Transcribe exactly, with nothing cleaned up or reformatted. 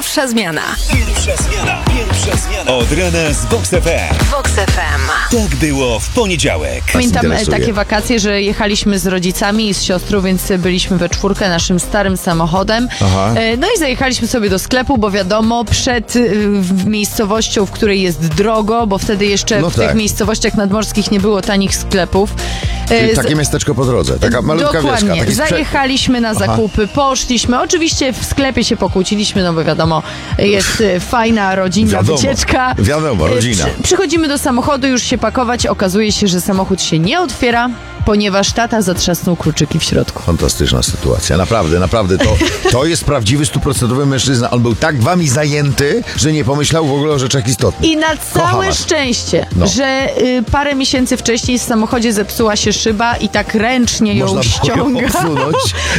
Pierwsza zmiana. Pierwsza zmiana. Pierwsza zmiana. Od rana z Vox F M. Vox F M. Tak było w poniedziałek. Pamiętam interesuje. takie wakacje, że jechaliśmy z rodzicami i z siostrą, więc byliśmy we czwórkę naszym starym samochodem. Aha. E, No i zajechaliśmy sobie do sklepu, bo wiadomo, przed y, w miejscowością, w której jest drogo, bo wtedy jeszcze No w tak. tych miejscowościach nadmorskich nie było tanich sklepów. E, Czyli z- takie miasteczko po drodze, taka malutka Dokładnie. wioska. Taki sprze- Zajechaliśmy na zakupy, poszliśmy. Oczywiście w sklepie się pokłóciliśmy, no bo wiadomo, jest e, fajna, rodzinna Wiadomo. wycieczka. Wiadomo, E, rodzina. Przy, przychodzimy do samochodu, już się pakować. Okazuje się, że samochód się nie otwiera, ponieważ tata zatrzasnął kluczyki w środku. Fantastyczna sytuacja, naprawdę, naprawdę. To, to jest prawdziwy, stuprocentowy mężczyzna. On był tak wami zajęty, że nie pomyślał w ogóle o rzeczach istotnych. I na Kocha całe was. szczęście, No. że y, parę miesięcy wcześniej w samochodzie zepsuła się szyba i tak ręcznie ją Można było ją ściąga. odsunąć.